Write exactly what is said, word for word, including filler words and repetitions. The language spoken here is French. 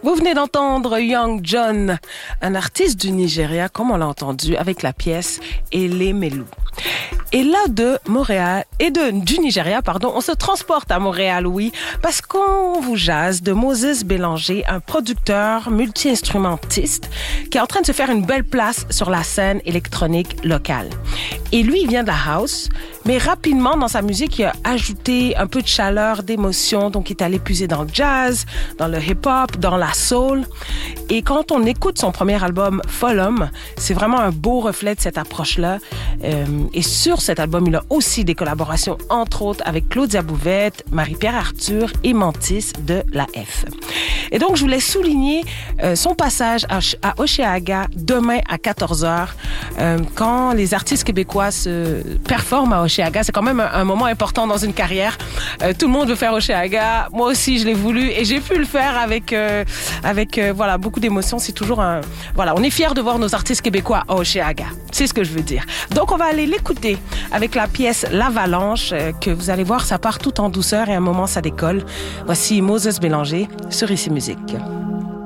Vous venez d'entendre Young John, un artiste du Nigeria, comme on l'a entendu, avec la pièce Elemelu. Et là, de Montréal, et de, du Nigeria, pardon, on se transporte à Montréal, oui, parce qu'on vous jase de Moses Bélanger, un producteur multi-instrumentiste qui est en train de se faire une belle place sur la scène électronique locale. Et lui, il vient de la house, mais rapidement, dans sa musique, il a ajouté un peu de chaleur, d'émotion, donc il est allé puiser dans le jazz, dans le hip-hop, dans la soul. Et quand on écoute son premier album, Folum, c'est vraiment un beau reflet de cette approche-là. Euh, et sur cet album, il a aussi des collaborations, entre autres, avec Claudia Bouvette, Marie-Pierre Arthur et Mantis de la F. Et donc, je voulais souligner euh, son passage à, à Hochelaga demain à quatorze heures. Euh, quand les artistes québécois se performent à Hochelaga, c'est quand même un, un moment important dans une carrière. Euh, tout le monde veut faire Hochelaga. Moi aussi, je l'ai voulu et j'ai pu le faire avec, euh, avec euh, voilà, beaucoup d'émotion. C'est toujours un... Voilà, on est fiers de voir nos artistes québécois à Hochelaga. C'est ce que je veux dire. Donc, on va aller l'écouter avec la pièce L'Avalanche, euh, que vous allez voir, ça part tout en douceur et à un moment, ça décolle. Voici Moses Bélanger sur Ici Musique.